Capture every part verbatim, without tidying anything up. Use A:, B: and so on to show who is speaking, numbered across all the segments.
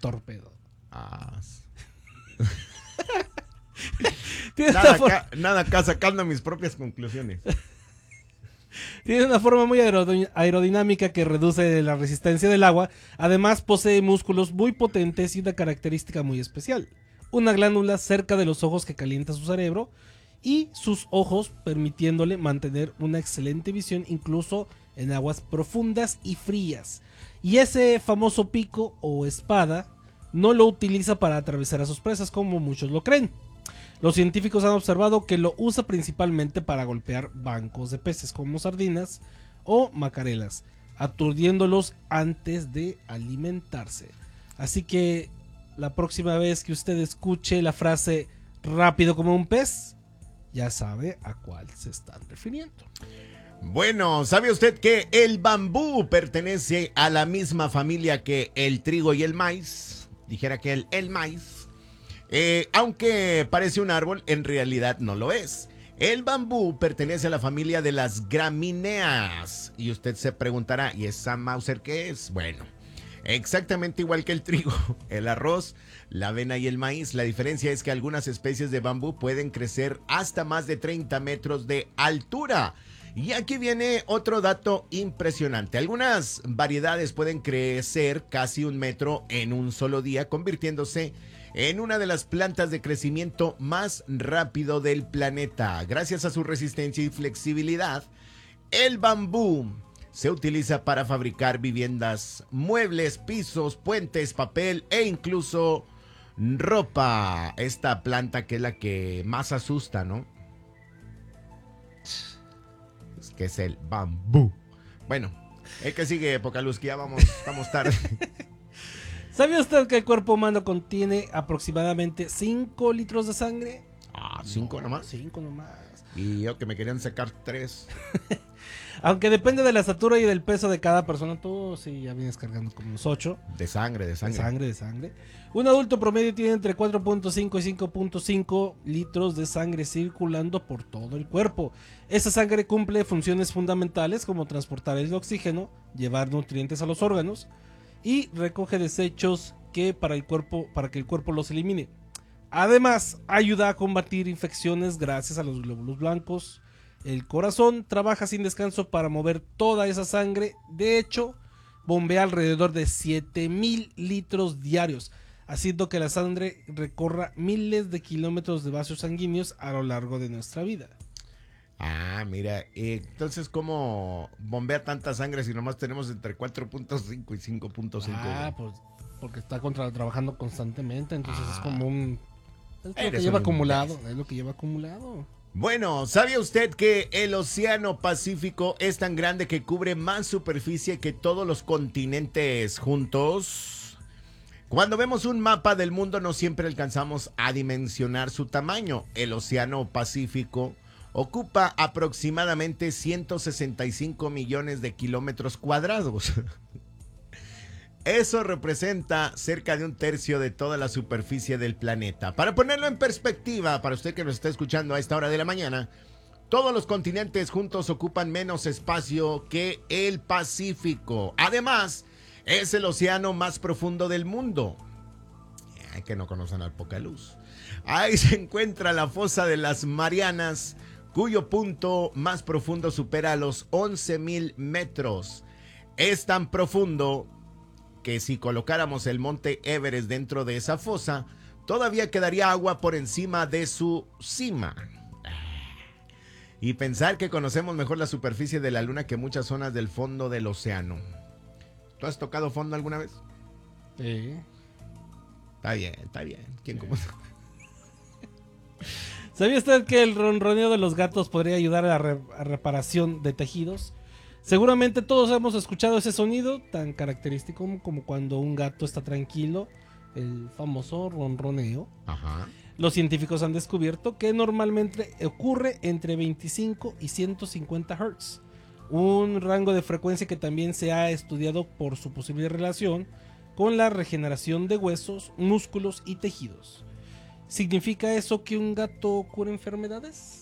A: torpedo.
B: Ah.
A: Tiene,
B: nada,
A: una for-
B: acá, nada acá sacando mis propias conclusiones.
A: Tiene una forma muy aerod- aerodinámica que reduce la resistencia del agua. Además posee músculos muy potentes y una característica muy especial: una glándula cerca de los ojos que calienta su cerebro y sus ojos, permitiéndole mantener una excelente visión incluso en aguas profundas y frías. Y ese famoso pico o espada no lo utiliza para atravesar a sus presas como muchos lo creen. Los científicos han observado que lo usa principalmente para golpear bancos de peces como sardinas o macarelas, aturdiéndolos antes de alimentarse. Así que la próxima vez que usted escuche la frase rápido como un pez, ya sabe a cuál se están refiriendo.
B: Bueno, ¿sabe usted que el bambú pertenece a la misma familia que el trigo y el maíz? Dijera que el, el maíz. Eh, aunque parece un árbol, en realidad no lo es. El bambú pertenece a la familia de las gramíneas. Y usted se preguntará, ¿y esa Mauser qué es? Bueno, exactamente igual que el trigo, el arroz, la avena y el maíz. La diferencia es que algunas especies de bambú pueden crecer hasta más de treinta metros de altura. Y aquí viene otro dato impresionante. Algunas variedades pueden crecer casi un metro en un solo día, convirtiéndose en una de las plantas de crecimiento más rápido del planeta. Gracias a su resistencia y flexibilidad, el bambú se utiliza para fabricar viviendas, muebles, pisos, puentes, papel e incluso ropa. Esta planta que es la que más asusta, ¿no? Es que es el bambú. Bueno, el que sigue, Pocaluz, que ya vamos, vamos tarde.
A: ¿Sabía usted que el cuerpo humano contiene aproximadamente cinco litros de sangre?
B: Ah, ¿cinco
A: No,
B: nomás?
A: cinco nomás.
B: Y yo que me querían sacar tres.
A: Aunque depende de la estatura y del peso de cada persona, tú sí ya vienes cargando como unos ocho.
B: De sangre, de
A: De
B: sangre.
A: sangre, de sangre. Un adulto promedio tiene entre cuatro punto cinco y cinco punto cinco litros de sangre circulando por todo el cuerpo. Esa sangre cumple funciones fundamentales como transportar el oxígeno, llevar nutrientes a los órganos y recoge desechos que para el cuerpo, para que el cuerpo los elimine. Además, ayuda a combatir infecciones gracias a los glóbulos blancos. El corazón trabaja sin descanso para mover toda esa sangre. De hecho, bombea alrededor de siete mil litros diarios, haciendo que la sangre recorra miles de kilómetros de vasos sanguíneos a lo largo de nuestra vida.
B: Ah, mira, eh, entonces, ¿cómo bombea tanta sangre si nomás tenemos entre cuatro punto cinco y cinco punto cinco?
A: Ah, pues porque está contra, trabajando constantemente, entonces
B: Ah.
A: es como un... Es lo que
B: Eres
A: lleva
B: un
A: acumulado,
B: imbécil.
A: es lo que lleva acumulado.
B: Bueno, ¿sabía usted que el Océano Pacífico es tan grande que cubre más superficie que todos los continentes juntos? Cuando vemos un mapa del mundo no siempre alcanzamos a dimensionar su tamaño. El Océano Pacífico ocupa aproximadamente ciento sesenta y cinco millones de kilómetros cuadrados. Eso representa cerca de un tercio de toda la superficie del planeta. Para ponerlo en perspectiva, para usted que nos está escuchando a esta hora de la mañana, todos los continentes juntos ocupan menos espacio que el Pacífico. Además, es el océano más profundo del mundo. Ay, que no conocen al Pocaluz. Ahí se encuentra la fosa de las Marianas, cuyo punto más profundo supera los once mil metros. Es tan profundo que si colocáramos el monte Everest dentro de esa fosa, todavía quedaría agua por encima de su cima. Y pensar que conocemos mejor la superficie de la luna que muchas zonas del fondo del océano. ¿Tú has tocado fondo alguna vez?
A: Sí.
B: Está bien, está bien. ¿Quién como?
A: ¿Sabía usted que el ronroneo de los gatos podría ayudar a la re- a reparación de tejidos? Seguramente todos hemos escuchado ese sonido tan característico como, como cuando un gato está tranquilo, el famoso ronroneo.
B: Ajá.
A: Los científicos han descubierto que normalmente ocurre entre veinticinco y ciento cincuenta hertz, un rango de frecuencia que también se ha estudiado por su posible relación con la regeneración de huesos, músculos y tejidos. ¿Significa eso que un gato cura enfermedades?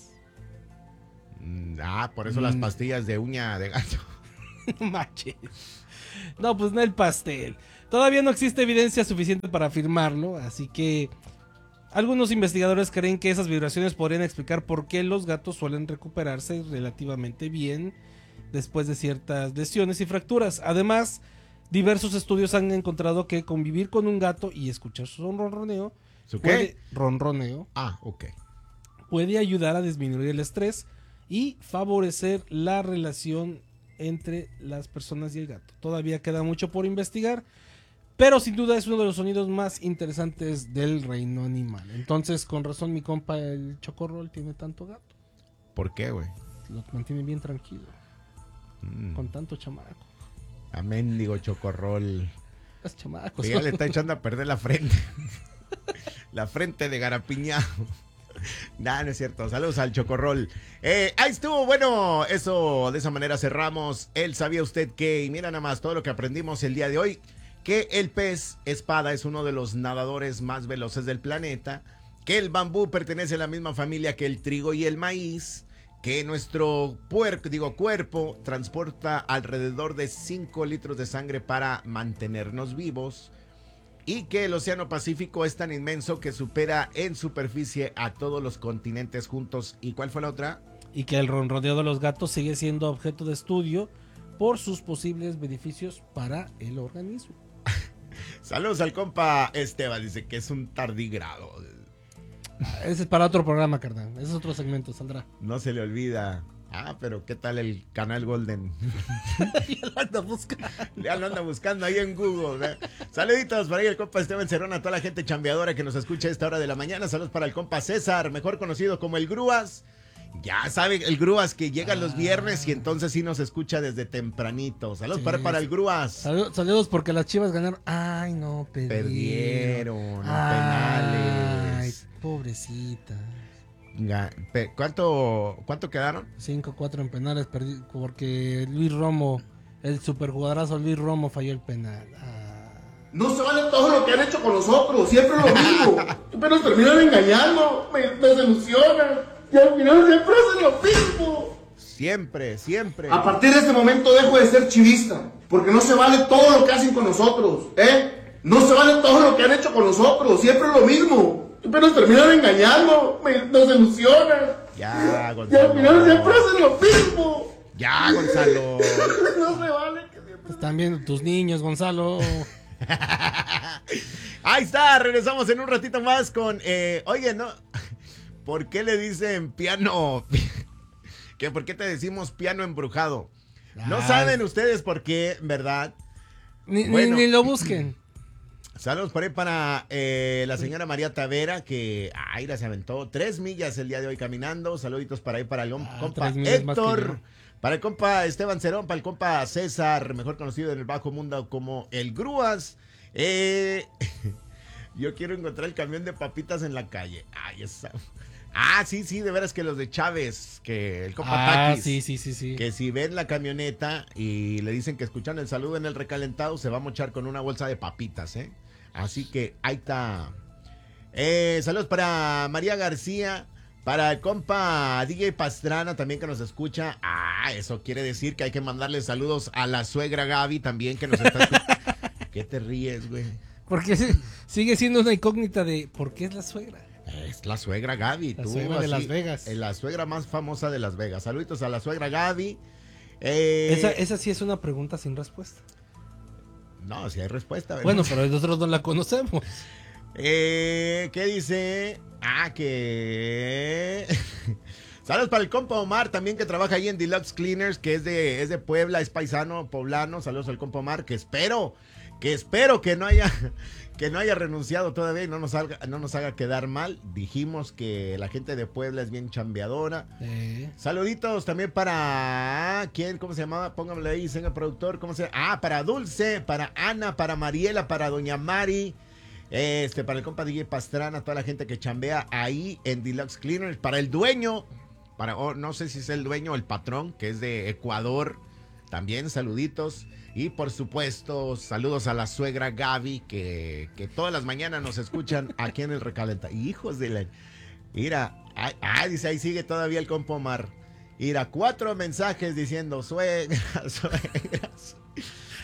B: Ah, por eso las
A: Mm.
B: pastillas de uña de gato.
A: No manches. No, pues no el pastel. Todavía no existe evidencia suficiente para afirmarlo, así que algunos investigadores creen que esas vibraciones podrían explicar por qué los gatos suelen recuperarse relativamente bien después de ciertas lesiones y fracturas. Además, diversos estudios han encontrado que convivir con un gato y escuchar su ronroneo,
B: ¿Su
A: puede,
B: qué?
A: ronroneo
B: Ah, ok.
A: puede ayudar a disminuir el estrés y favorecer la relación entre las personas y el gato. Todavía queda mucho por investigar, pero sin duda es uno de los sonidos más interesantes del reino animal. Entonces, con razón, mi compa el Chocorrol tiene tanto gato.
B: ¿Por qué, güey?
A: Lo mantiene bien tranquilo,
B: Mm.
A: con tanto chamaco.
B: Amén, digo Chocorrol.
A: Los chamacos.
B: Que ya le está echando a perder la frente. La frente de garapiñado. Nah, no es cierto. Saludos al Chocorrol. Eh, ahí estuvo. Bueno, eso de esa manera cerramos. Él sabía usted que, y mira nada más todo lo que aprendimos el día de hoy, que el pez espada es uno de los nadadores más veloces del planeta, que el bambú pertenece a la misma familia que el trigo y el maíz, que nuestro puerco, digo, cuerpo transporta alrededor de cinco litros de sangre para mantenernos vivos, y que el océano Pacífico es tan inmenso que supera en superficie a todos los continentes juntos. ¿Y cuál fue la otra?
A: Y que el ronroneo de los gatos sigue siendo objeto de estudio por sus posibles beneficios para el organismo.
B: Saludos al compa Esteban, dice que es un tardígrado.
A: Ese es para otro programa, carnal. Ese es otro segmento, saldrá.
B: No se le olvida. Ah, pero ¿qué tal el canal Golden?
A: Ya lo anda buscando.
B: Ya lo anda buscando ahí en Google. ¿eh? Saluditos para ahí el compa Esteban Cerrón, a toda la gente chambeadora que nos escucha a esta hora de la mañana. Saludos para el compa César, mejor conocido como el Grúas. Ya sabe, el Grúas que llega ah. los viernes y entonces sí nos escucha desde tempranito. Saludos sí, para, para el Grúas.
A: Saludos, saludos porque las Chivas ganaron. Ay, no, perdieron.
B: Perdieron,
A: Ay,
B: penales.
A: Pobrecita.
B: ¿Cuánto, ¿Cuánto quedaron?
A: cinco cuatro en penales, perdí, porque Luis Romo, el superjugadorazo Luis Romo falló el penal. Ah.
C: No se vale todo lo que han hecho con nosotros, siempre lo mismo. Pero nos terminan engañando, me, me desilusionan. Y al final siempre hacen lo mismo.
B: Siempre, siempre.
C: A partir de este momento dejo de ser chivista, porque no se vale todo lo que hacen con nosotros, ¿eh? No se vale todo lo que han hecho con nosotros, siempre lo mismo. Pero nos terminan engañando, me, nos ilusionan.
B: Ya, Gonzalo.
C: Y al final siempre hacen lo mismo.
B: Ya, Gonzalo.
C: No se vale que siempre...
A: Están viendo tus niños, Gonzalo.
B: Ahí está, regresamos en un ratito más con... Eh, oye, ¿no? ¿Por qué le dicen piano? ¿Qué, ¿Por qué te decimos piano embrujado? No Ay. saben ustedes por qué, ¿verdad?
A: Ni, bueno, ni, ni lo busquen.
B: Saludos por ahí para eh, la señora María Tavera, que ay, se aventó tres millas el día de hoy caminando. Saluditos para ahí para el ah, compa Héctor, para el compa Esteban Cerón, para el compa César, mejor conocido en el bajo mundo como el Grúas. Eh, yo quiero encontrar el camión de papitas en la calle. Ay, esa... Ah, sí, sí, de veras que los de Chávez, que el compa
A: ah,
B: Taquis,
A: sí, sí, sí, sí.
B: que si ven la camioneta y le dicen que escuchan el saludo en el recalentado, se va a mochar con una bolsa de papitas, ¿eh? Así que ahí está. Eh, saludos para María García, para el compa D J Pastrana también que nos escucha. Ah, eso quiere decir que hay que mandarle saludos a la suegra Gaby también que nos está escuchando. ¿Qué te ríes, güey?
A: Porque sigue siendo una incógnita de ¿por qué es la suegra?
B: Es la suegra Gaby.
A: La
B: tú,
A: suegra
B: así,
A: de Las Vegas.
B: La suegra más famosa de Las Vegas. Saluditos a la suegra Gaby. Eh,
A: esa, esa sí es una pregunta sin respuesta.
B: No, si hay respuesta. ¿verdad?
A: Bueno, pero nosotros no la conocemos.
B: Eh, ¿Qué dice? Ah, que... Saludos para el compa Omar, también que trabaja ahí en Deluxe Cleaners, que es de, es de Puebla, es paisano poblano. Saludos al compa Omar, que espero, que espero que no haya... que no haya renunciado todavía y no nos, haga, no nos haga quedar mal. Dijimos que la gente de Puebla es bien chambeadora.
A: Eh.
B: Saluditos también para... ¿Quién? ¿Cómo se llamaba? Póngamelo ahí, señor productor. ¿Cómo se llama? Ah, para Dulce, para Ana, para Mariela, para Doña Mari. Este, para el compa D J Pastrana, toda la gente que chambea ahí en Deluxe Cleaners. Para el dueño, para oh, no sé si es el dueño o el patrón, que es de Ecuador. También saluditos. Y por supuesto, saludos a la suegra Gaby, que, que todas las mañanas nos escuchan aquí en el Recalenta. Hijos de la... Mira, ah, ah, dice, ahí sigue todavía el compa Omar. Mira, cuatro mensajes diciendo, suegra, suegra.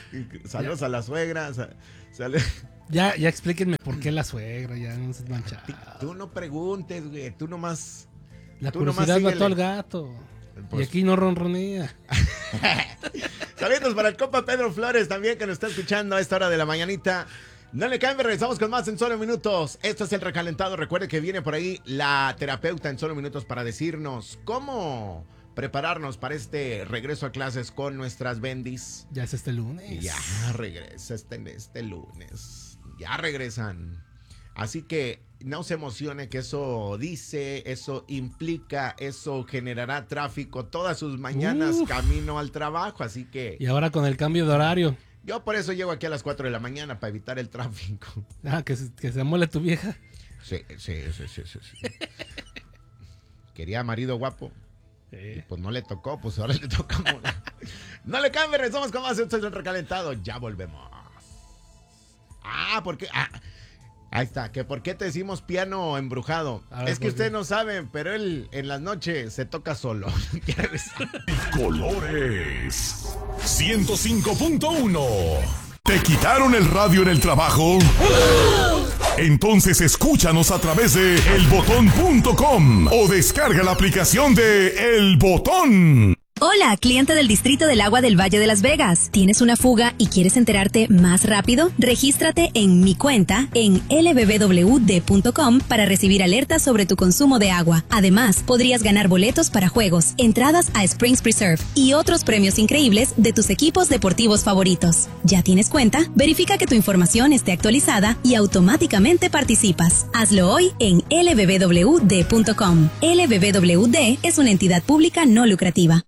B: Saludos a la suegra. Sa- sale-
A: Ya, ya explíquenme por qué la suegra, ya no se mancha.
B: Tú no preguntes, güey. Tú nomás.
A: La
B: tú nomás
A: curiosidad mató
B: síguele.
A: al gato.
B: Pues-
A: Y aquí no ronronea.
B: Saludos para el compa Pedro Flores también que nos está escuchando a esta hora de la mañanita. No le cambie, regresamos con más en solo minutos. Esto es el recalentado. Recuerde que viene por ahí la terapeuta en solo minutos para decirnos cómo prepararnos para este regreso a clases con nuestras bendis.
A: Ya es este lunes.
B: Y ya regresa este, este lunes. Ya regresan. Así que no se emocione que eso dice, eso implica, eso generará tráfico todas sus mañanas
A: Uf.
B: camino al trabajo. Así que
A: Y ahora con el cambio de horario.
B: yo por eso llego aquí a las cuatro de la mañana para evitar el tráfico.
A: Ah, que, se- que se amole tu vieja.
B: Sí, sí, sí, sí, sí, sí. Quería marido guapo.
A: Sí.
B: Pues no le tocó, pues ahora le toca. No le cambie, regresamos con más. Esto es el recalentado. Ya volvemos. Ah, porque. Ah, ahí está. Que por qué te decimos piano embrujado.
A: A ver,
B: Es que
A: ¿por qué?
B: ustedes no saben, pero él en las noches se toca solo. Quiere besar.
D: Colores ciento cinco punto uno. ¿Te quitaron el radio en el trabajo? Entonces escúchanos a través de el botón punto com o descarga la aplicación de El Botón.
E: Hola, cliente del Distrito del Agua del Valle de Las Vegas. ¿Tienes una fuga y quieres enterarte más rápido? Regístrate en mi cuenta en l b b w d punto com para recibir alertas sobre tu consumo de agua. Además, podrías ganar boletos para juegos, entradas a Springs Preserve y otros premios increíbles de tus equipos deportivos favoritos. ¿Ya tienes cuenta? Verifica que tu información esté actualizada y automáticamente participas. Hazlo hoy en l b b w d punto com. L B B W D es una entidad pública no lucrativa.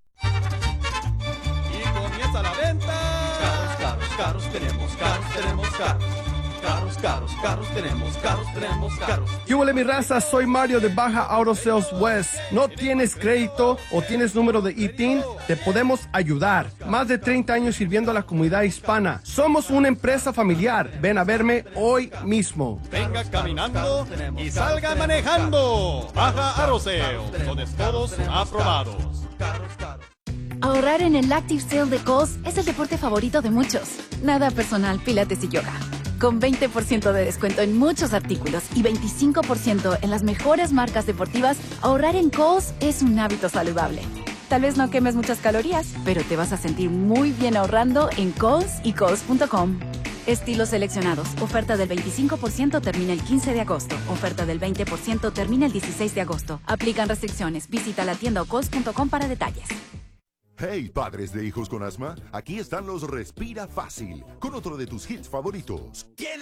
F: Y comienza la venta. Carros, carros, carros tenemos, carros tenemos, carros. Carros, carros, carros tenemos, carros tenemos, carros.
G: ¿Qué huele mi raza? Soy Mario de Baja Auto Sales West. ¿No tienes crédito o tienes número de I T I N? Te podemos ayudar. Más de treinta años sirviendo a la comunidad hispana. Somos una empresa familiar. Ven a verme hoy mismo.
F: Venga caminando y salga manejando. Baja Aroseo, donde todos aprobados. Carros, carros.
H: Ahorrar en el Active Sale de Kohl's es el deporte favorito de muchos. Nada personal, pilates y yoga. Con veinte por ciento de descuento en muchos artículos y veinticinco por ciento en las mejores marcas deportivas, ahorrar en Kohl's es un hábito saludable. Tal vez no quemes muchas calorías, pero te vas a sentir muy bien ahorrando en Kohl's y Kohl's punto com. Estilos seleccionados. Oferta del veinticinco por ciento termina el quince de agosto. Oferta del veinte por ciento termina el dieciséis de agosto. Aplican restricciones. Visita la tienda o kohls punto com para detalles.
I: Hey, padres de hijos con asma, aquí están los Respira Fácil, con otro de tus hits favoritos.